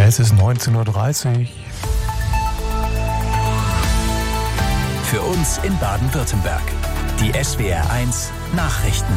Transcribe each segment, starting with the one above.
Es ist 19:30 Uhr. Für uns in Baden-Württemberg. Die SWR1 Nachrichten.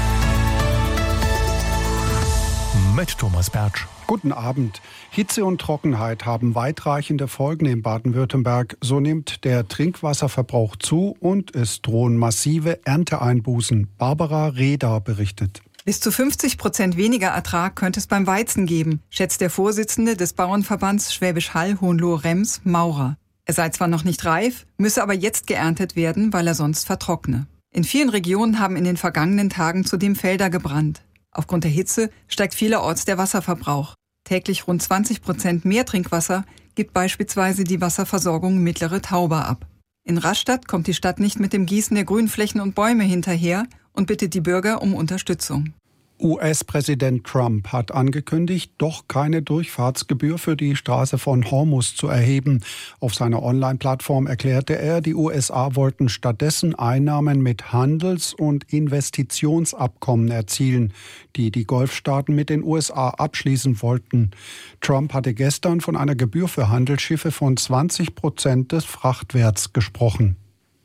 Mit Thomas Bertsch. Guten Abend. Hitze und Trockenheit haben weitreichende Folgen in Baden-Württemberg. So nimmt der Trinkwasserverbrauch zu und es drohen massive Ernteeinbußen. Barbara Reda berichtet. Bis zu 50% weniger Ertrag könnte es beim Weizen geben, schätzt der Vorsitzende des Bauernverbands Schwäbisch Hall Hohenlohe-Rems, Maurer. Er sei zwar noch nicht reif, müsse aber jetzt geerntet werden, weil er sonst vertrockne. In vielen Regionen haben in den vergangenen Tagen zudem Felder gebrannt. Aufgrund der Hitze steigt vielerorts der Wasserverbrauch. Täglich rund 20% mehr Trinkwasser gibt beispielsweise die Wasserversorgung Mittlere Tauber ab. In Rastatt kommt die Stadt nicht mit dem Gießen der Grünflächen und Bäume hinterher und bittet die Bürger um Unterstützung. US-Präsident Trump hat angekündigt, doch keine Durchfahrtsgebühr für die Straße von Hormuz zu erheben. Auf seiner Online-Plattform erklärte er, die USA wollten stattdessen Einnahmen mit Handels- und Investitionsabkommen erzielen, die die Golfstaaten mit den USA abschließen wollten. Trump hatte gestern von einer Gebühr für Handelsschiffe von 20% des Frachtwerts gesprochen.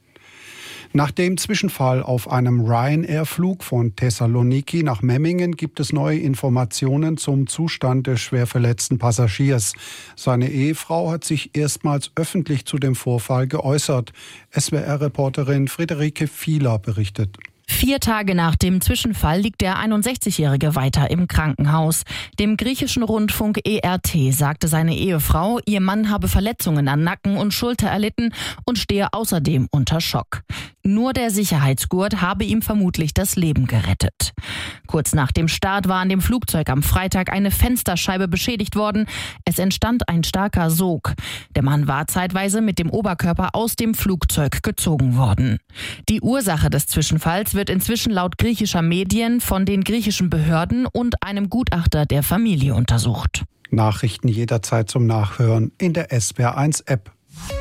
Nach dem Zwischenfall auf einem Ryanair-Flug von Thessaloniki nach Memmingen gibt es neue Informationen zum Zustand des schwer verletzten Passagiers. Seine Ehefrau hat sich erstmals öffentlich zu dem Vorfall geäußert. SWR-Reporterin Friederike Fieler berichtet. 4 Tage nach dem Zwischenfall liegt der 61-Jährige weiter im Krankenhaus. Dem griechischen Rundfunk ERT sagte seine Ehefrau, ihr Mann habe Verletzungen an Nacken und Schulter erlitten und stehe außerdem unter Schock. Nur der Sicherheitsgurt habe ihm vermutlich das Leben gerettet. Kurz nach dem Start war an dem Flugzeug am Freitag eine Fensterscheibe beschädigt worden. Es entstand ein starker Sog. Der Mann war zeitweise mit dem Oberkörper aus dem Flugzeug gezogen worden. Die Ursache des Zwischenfalls wird inzwischen laut griechischer Medien von den griechischen Behörden und einem Gutachter der Familie untersucht. Nachrichten jederzeit zum Nachhören in der SWR1-App.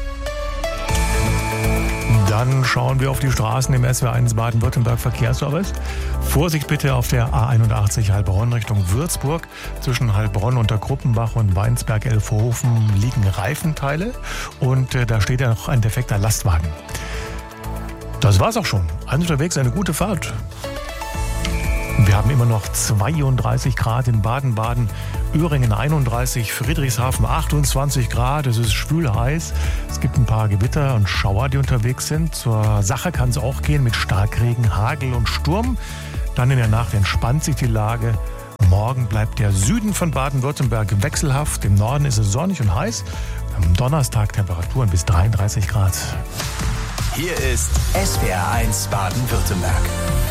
Dann schauen wir auf die Straßen im SWR1 Baden-Württemberg Verkehrsservice. Vorsicht bitte auf der A81 Heilbronn Richtung Würzburg. Zwischen Heilbronn und der Gruppenbach und Weinsberg-Elferhofen liegen Reifenteile und da steht ja noch ein defekter Lastwagen. Das war's auch schon. Unterwegs eine gute Fahrt. Wir haben immer noch 32 Grad in Baden-Baden, Öhringen 31, Friedrichshafen 28 Grad. Es ist schwül heiß. Es gibt ein paar Gewitter und Schauer, die unterwegs sind. Zur Sache kann es auch gehen mit Starkregen, Hagel und Sturm. Dann in der Nacht entspannt sich die Lage. Morgen bleibt der Süden von Baden-Württemberg wechselhaft. Im Norden ist es sonnig und heiß. Am Donnerstag Temperaturen bis 33 Grad. Hier ist SWR1 Baden-Württemberg.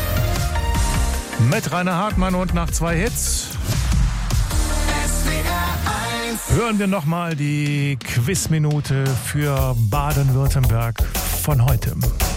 Mit Rainer Hartmann und nach 2 Hits hören wir nochmal die Quizminute für Baden-Württemberg von heute.